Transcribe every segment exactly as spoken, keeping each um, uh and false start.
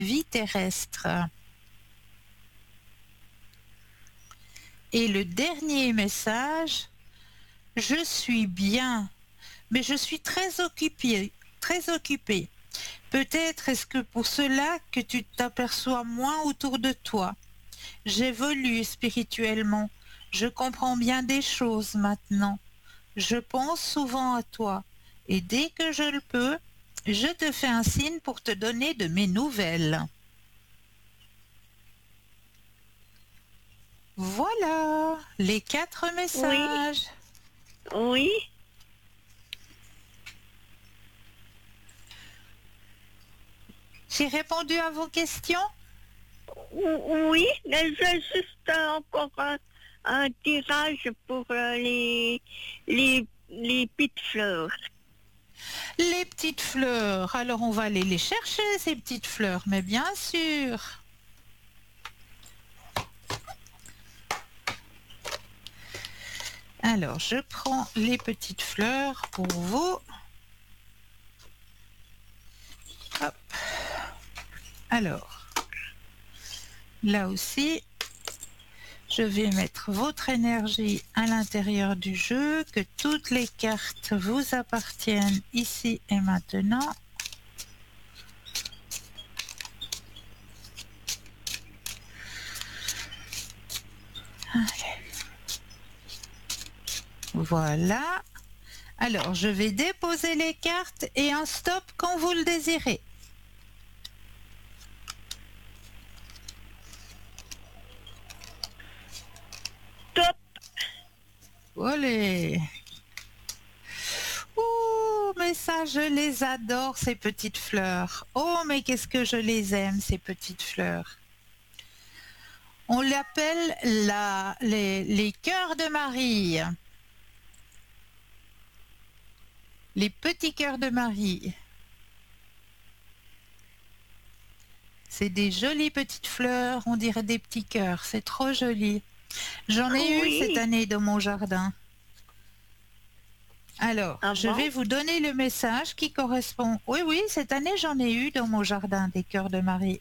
vie terrestre. Et le dernier message, je suis bien, mais je suis très occupée, très occupée. Peut-être est-ce que pour cela que tu t'aperçois moins autour de toi. J'évolue spirituellement, je comprends bien des choses maintenant. Je pense souvent à toi, et dès que je le peux, je te fais un signe pour te donner de mes nouvelles. Voilà les quatre Oui, messages. oui. J'ai répondu à vos questions? Ou- Oui, mais j'ai juste euh, encore un, un tirage pour euh, les, les, les petites fleurs. Les petites fleurs. Alors on va aller les chercher, ces petites fleurs, mais bien sûr. Alors je prends les petites fleurs pour vous. Hop. Alors, là aussi, je vais mettre votre énergie à l'intérieur du jeu, que toutes les cartes vous appartiennent ici et maintenant. Allez. Voilà. Alors, je vais déposer les cartes et un stop quand vous le désirez. Top. Olé. Oh, mais ça, je les adore, ces petites fleurs. Oh, mais qu'est-ce que je les aime, ces petites fleurs. On l'appelle la, les, les cœurs de Marie. Les petits cœurs de Marie. C'est des jolies petites fleurs, on dirait des petits cœurs, c'est trop joli. J'en ai eu cette Oui. année dans mon jardin. Alors, Ah je bon? vais vous donner le message qui correspond. Oui, oui, cette année j'en ai eu dans mon jardin des cœurs de Marie.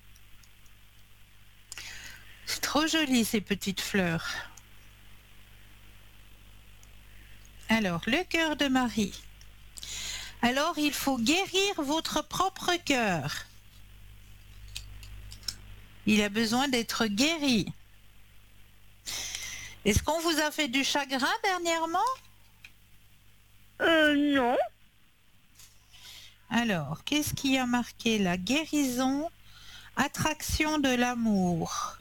C'est trop joli ces petites fleurs. Alors, le cœur de Marie. Alors, il faut guérir votre propre cœur. Il a besoin d'être guéri. Est-ce qu'on vous a fait du chagrin dernièrement? Euh, non. Alors, qu'est-ce qui a marqué la guérison? Attraction de l'amour.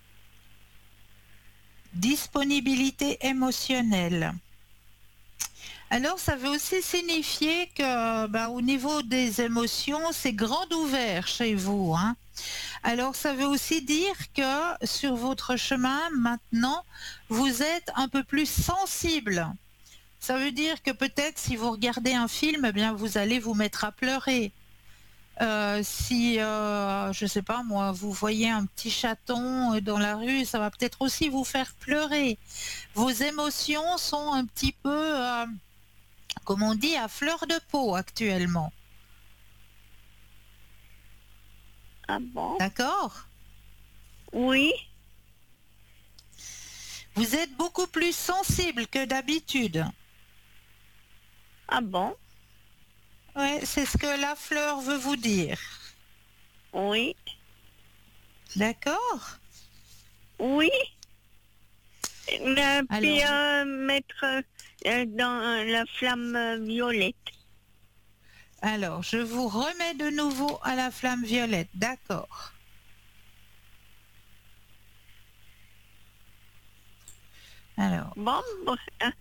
Disponibilité émotionnelle. Alors, ça veut aussi signifier que, ben, au niveau des émotions, c'est grand ouvert chez vous, hein. Alors, ça veut aussi dire que sur votre chemin, maintenant, vous êtes un peu plus sensible. Ça veut dire que peut-être si vous regardez un film, eh bien, vous allez vous mettre à pleurer. Euh, si, euh, je sais pas moi, vous voyez un petit chaton dans la rue, ça va peut-être aussi vous faire pleurer. Vos émotions sont un petit peu, euh, comme on dit, à fleur de peau actuellement. Ah bon? D'accord? Oui. Vous êtes beaucoup plus sensible que d'habitude. Ah bon? Ouais, c'est ce que la fleur veut vous dire. Oui. D'accord? Oui. Mais puis Alors, euh, mettre euh, dans la flamme euh, violette. alors, je vous remets de nouveau à la flamme violette. D'accord. Alors, Bon, bon, hein.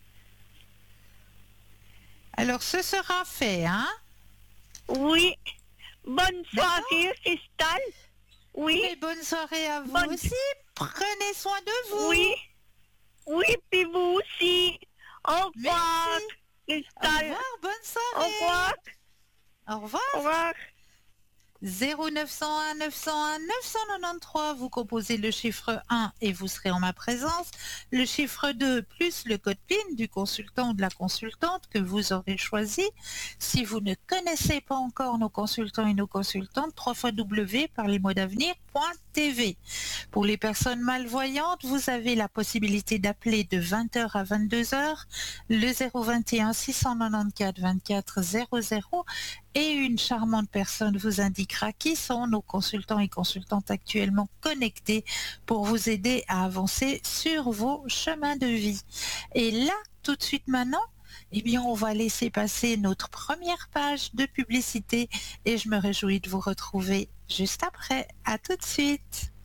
alors, ce sera fait, hein? Oui. Bonne D'accord? soirée, Cristal. Oui. Mais bonne soirée à vous Bonne. aussi. Prenez soin de Oui. vous. Oui, puis vous aussi. Au revoir, Merci. Au Cristal. revoir. Bonne Au soirée. revoir. Au revoir. Au revoir. zéro neuf cent un neuf cent un neuf cent quatre-vingt-treize, vous composez le chiffre un et vous serez en ma présence, le chiffre deux plus le code P I N du consultant ou de la consultante que vous aurez choisi. Si vous ne connaissez pas encore nos consultants et nos consultantes, w w w point parlez moi d'avenir point t v. Pour les personnes malvoyantes, vous avez la possibilité d'appeler de vingt heures à vingt-deux heures le zéro vingt et un six cent quatre-vingt-quatorze vingt-quatre zéro zéro et une charmante personne vous indiquera qui sont nos consultants et consultantes actuellement connectés pour vous aider à avancer sur vos chemins de vie. Et là, tout de suite maintenant, eh bien, on va laisser passer notre première page de publicité et je me réjouis de vous retrouver juste après. À tout de suite.